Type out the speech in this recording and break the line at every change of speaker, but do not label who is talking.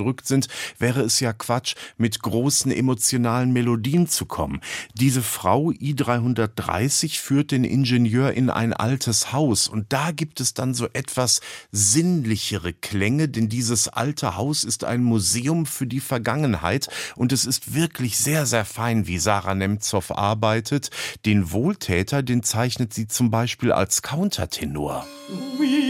unterdrückt sind, wäre es ja Quatsch, mit großen emotionalen Melodien zu kommen. Diese Frau I-330 führt den Ingenieur in ein altes Haus und da gibt es dann so etwas sinnlichere Klänge, denn dieses alte Haus ist ein Museum für die Vergangenheit und es ist wirklich sehr, sehr fein, wie Sarah Nemtsov arbeitet. Den Wohltäter, den zeichnet sie zum Beispiel als Countertenor.